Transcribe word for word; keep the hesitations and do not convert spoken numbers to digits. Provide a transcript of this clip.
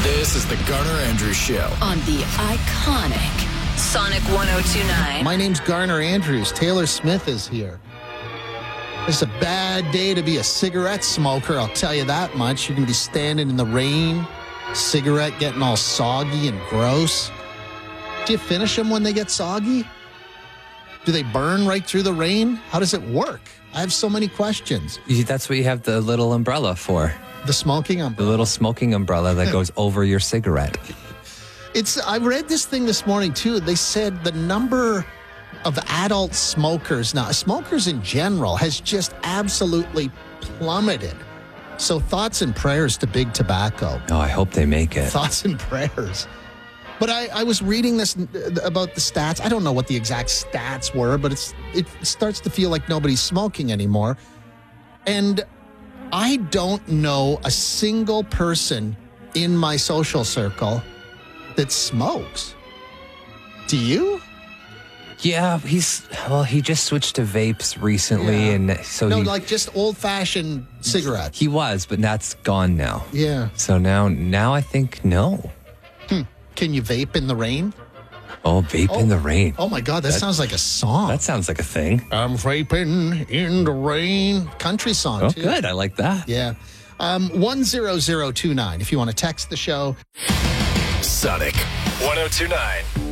This is the Garner Andrews Show on the iconic Sonic one oh two point nine. My name's Garner Andrews. Taylor Smith is here. It's a bad day to be a cigarette smoker, I'll tell you that much. You're going to be standing in the rain, cigarette getting all soggy and gross. Do you finish them when they get soggy? Do they burn right through the rain? How does it work? I have so many questions. That's what you have the little umbrella for. The smoking The umbrella. little smoking umbrella that goes over your cigarette. It's. I read this thing this morning, too. They said the number of adult smokers, now smokers in general, has just absolutely plummeted. So thoughts and prayers to big tobacco. Oh, I hope they make it. Thoughts and prayers. But I, I was reading this about the stats. I don't know what the exact stats were, but it's it starts to feel like nobody's smoking anymore. And I don't know a single person in my social circle that smokes. Do you? Yeah, he's, well, he just switched to vapes recently, Yeah. and so No, he, like just old-fashioned cigarettes. he was, but that's gone now. Yeah. So now, now I think no. Can you vape in the rain? Oh, vape in the rain. Oh, my God, that, That- sounds like a song. That sounds like a thing. I'm vaping in the rain. Country song, Oh, too. good. I like that. Yeah. Um, one zero zero two nine if you want to text the show. Sonic one oh two point nine.